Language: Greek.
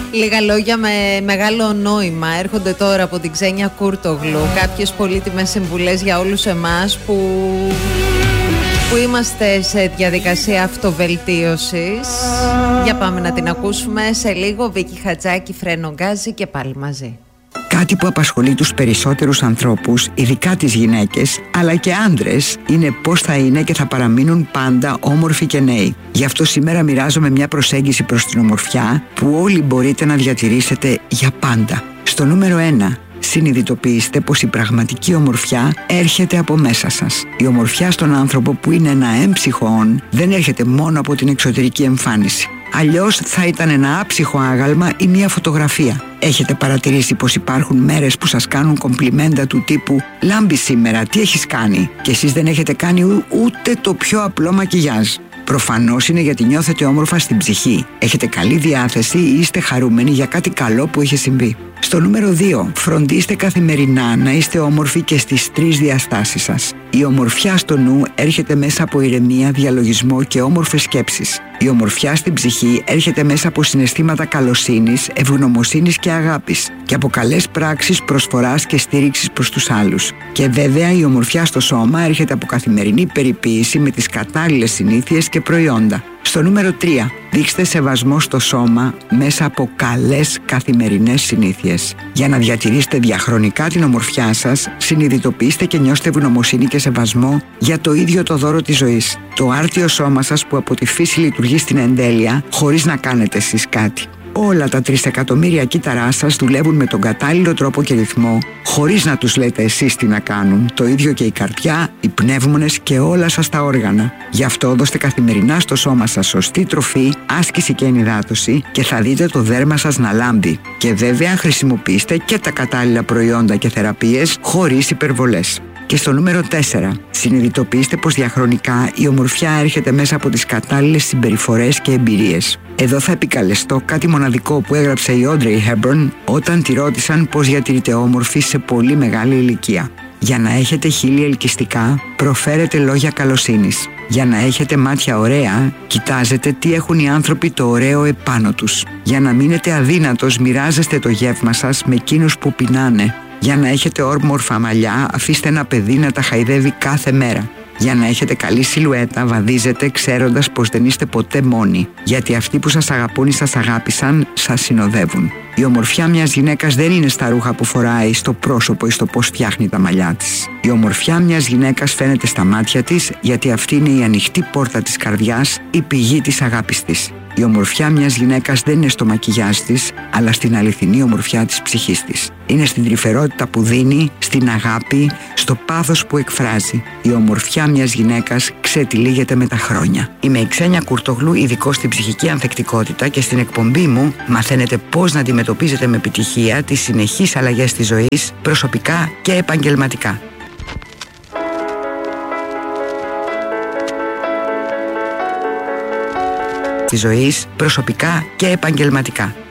Λίγα λόγια με μεγάλο νόημα έρχονται τώρα από την Ξένια Κούρτογλου. Κάποιες πολύτιμες συμβουλές για όλους εμάς που είμαστε σε διαδικασία αυτοβελτίωσης. Για πάμε να την ακούσουμε σε λίγο. Βίκη Χατζάκη, Φρένο Γκάζι και πάλι μαζί. Κάτι που απασχολεί τους περισσότερους ανθρώπους, ειδικά τις γυναίκες, αλλά και άντρες, είναι πώς θα είναι και θα παραμείνουν πάντα όμορφοι και νέοι. Γι' αυτό σήμερα μοιράζομαι μια προσέγγιση προς την ομορφιά που όλοι μπορείτε να διατηρήσετε για πάντα. Στο νούμερο 1. Συνειδητοποιήστε πως η πραγματική ομορφιά έρχεται από μέσα σας. Η ομορφιά στον άνθρωπο που είναι ένα έμψυχο όν δεν έρχεται μόνο από την εξωτερική εμφάνιση. Αλλιώς θα ήταν ένα άψυχο άγαλμα ή μια φωτογραφία. Έχετε παρατηρήσει πως υπάρχουν μέρες που σας κάνουν κομπλιμέντα του τύπου «Λάμπει σήμερα, τι έχεις κάνει?» και εσείς δεν έχετε κάνει ούτε το πιο απλό μακιγιάζ. Προφανώς είναι γιατί νιώθετε όμορφα στην ψυχή. Έχετε καλή διάθεση ή είστε χαρούμενοι για κάτι καλό που έχει συμβεί. Στο νούμερο 2, φροντίστε καθημερινά να είστε όμορφοι και στις 3 διαστάσεις σας. Η ομορφιά στο νου έρχεται μέσα από ηρεμία, διαλογισμό και όμορφες σκέψεις. Η ομορφιά στην ψυχή έρχεται μέσα από συναισθήματα καλοσύνης, ευγνωμοσύνης και αγάπης και από καλές πράξεις προσφοράς και στήριξης προς τους άλλους. Και βέβαια η ομορφιά στο σώμα έρχεται από καθημερινή περιποίηση με τις κατάλληλες συνήθειες και προϊόντα. Στο νούμερο 3, δείξτε σεβασμό στο σώμα μέσα από καλές καθημερινές συνήθειες. Για να διατηρήσετε διαχρονικά την ομορφιά σας, συνειδητοποιήστε και νιώστε ευγνωμοσύνη και σεβασμό για το ίδιο το δώρο της ζωής. Το άρτιο σώμα σας που από τη φύση λειτουργεί στην εντέλεια, χωρίς να κάνετε εσείς κάτι. Όλα τα 3 εκατομμύρια κύτταρά σας δουλεύουν με τον κατάλληλο τρόπο και ρυθμό, χωρίς να τους λέτε εσείς τι να κάνουν. Το ίδιο και η καρδιά, οι πνεύμονες και όλα σας τα όργανα. Γι' αυτό δώστε καθημερινά στο σώμα σας σωστή τροφή, άσκηση και ενυδάτωση και θα δείτε το δέρμα σας να λάμπει. Και βέβαια χρησιμοποιήστε και τα κατάλληλα προϊόντα και θεραπείες χωρίς υπερβολές. Και στο νούμερο 4, συνειδητοποιήστε πως διαχρονικά η ομορφιά έρχεται μέσα από τις κατάλληλες συμπεριφορές και εμπειρίες. Εδώ θα επικαλεστώ κάτι μοναδικό που έγραψε η Audrey Hepburn όταν τη ρώτησαν πως διατηρείται όμορφη σε πολύ μεγάλη ηλικία. Για να έχετε χείλη ελκυστικά, προφέρετε λόγια καλοσύνης. Για να έχετε μάτια ωραία, κοιτάζετε τι έχουν οι άνθρωποι το ωραίο επάνω τους. Για να μείνετε αδύνατος, μοιράζεστε το γεύμα σας με εκείνους που πεινάνε. Για να έχετε όμορφα μαλλιά, αφήστε ένα παιδί να τα χαϊδεύει κάθε μέρα. Για να έχετε καλή σιλουέτα, βαδίζετε ξέροντας πως δεν είστε ποτέ μόνοι. Γιατί αυτοί που σας αγαπούν ή σας αγάπησαν, σας συνοδεύουν. Η ομορφιά μιας γυναίκας δεν είναι στα ρούχα που φοράει, στο πρόσωπο ή στο πώς φτιάχνει τα μαλλιά της. Η ομορφιά μιας γυναίκας φαίνεται στα μάτια της, γιατί αυτή είναι η ανοιχτή πόρτα της καρδιάς, η πηγή της αγάπης της. Η ομορφιά μιας γυναίκας δεν είναι στο μακιγιάζ της, αλλά στην αληθινή ομορφιά της ψυχής της. Είναι στην τρυφερότητα που δίνει, στην αγάπη, στο πάθος που εκφράζει. Η ομορφιά μιας γυναίκας ξετυλίγεται με τα χρόνια. Είμαι η Ξένια Κούρτογλου, ειδικός στην ψυχική ανθεκτικότητα και στην εκπομπή μου μαθαίνετε πώς να αντιμετωπίζετε με επιτυχία τις συνεχείς αλλαγές της ζωής, προσωπικά και επαγγελματικά. Της ζωής, προσωπικά και επαγγελματικά.